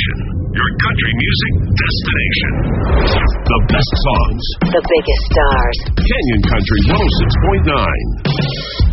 station. Your country music destination. The best songs. The biggest stars. Canyon Country 106.9.